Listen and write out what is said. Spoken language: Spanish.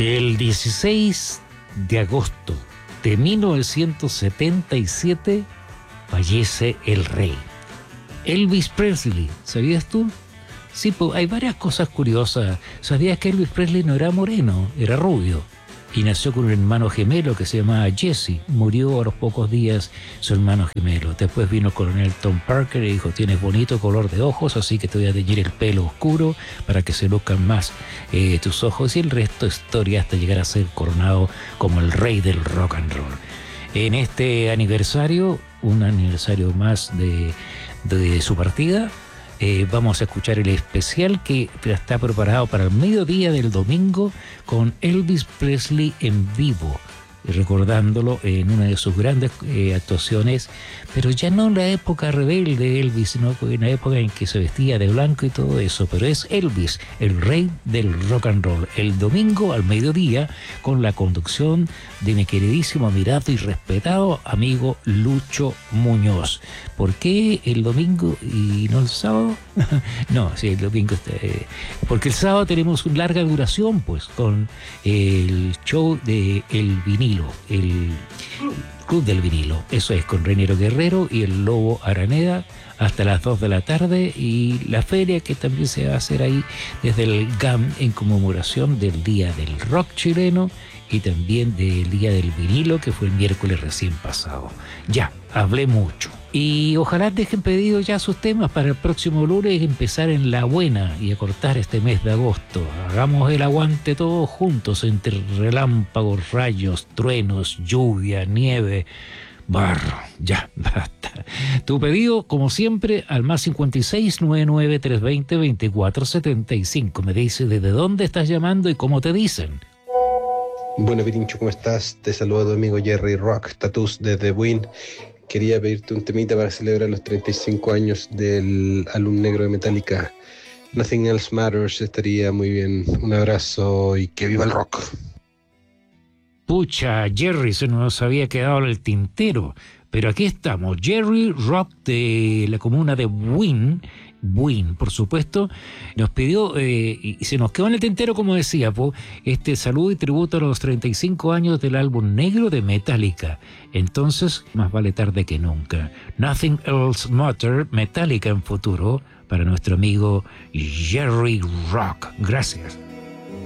El 16 de agosto de 1977 fallece el rey. Elvis Presley, ¿sabías tú? Sí, pues hay varias cosas curiosas. ¿Sabías que Elvis Presley no era moreno, era rubio? Y nació con un hermano gemelo que se llamaba Jesse. Murió a los pocos días su hermano gemelo. Después vino el coronel Tom Parker y dijo: tienes bonito color de ojos, así que te voy a teñir el pelo oscuro para que se luzcan más tus ojos. Y el resto es historia hasta llegar a ser coronado como el rey del rock and roll. En este aniversario, un aniversario más de su partida, vamos a escuchar el especial que está preparado para el mediodía del domingo con Elvis Presley en vivo, recordándolo en una de sus grandes actuaciones, pero ya no en la época rebelde de Elvis, sino en la época en que se vestía de blanco y todo eso. Pero es Elvis, el rey del rock and roll, el domingo al mediodía, con la conducción de mi queridísimo, admirado y respetado amigo Lucho Muñoz. ¿Por qué el domingo y no el sábado? No, sí, el domingo porque el sábado tenemos una larga duración, pues, con el show de El Vinilo, el Club del Vinilo. Eso es, con Reiniero Guerrero y el Lobo Araneda hasta las 2 de la tarde, y la feria que también se va a hacer ahí desde el GAM en conmemoración del Día del Rock chileno y también del Día del Vinilo, que fue el miércoles recién pasado. Ya, hablé mucho. Y ojalá dejen pedidos ya sus temas para el próximo lunes y empezar en la buena y acortar este mes de agosto. Hagamos el aguante todos juntos entre relámpagos, rayos, truenos, lluvia, nieve, barro. Ya, basta. Tu pedido, como siempre, al más 56993202475. Me dice desde dónde estás llamando y cómo te dicen. Bueno, Pirincho, ¿cómo estás? Te saluda tu amigo Jerry Rock Tattoos desde Buin. Quería pedirte un temita para celebrar los 35 años del álbum negro de Metallica. Nothing Else Matters, estaría muy bien. Un abrazo y que viva el rock. Pucha, Jerry, se nos había quedado en el tintero. Pero aquí estamos, Jerry Rock de la comuna de Buin, por supuesto, nos pidió, y se nos quedó en el tintero, como decía, este saludo y tributo a los 35 años del álbum negro de Metallica. Entonces, más vale tarde que nunca. Nothing Else Matters, Metallica en futuro, para nuestro amigo Jerry Rock. Gracias.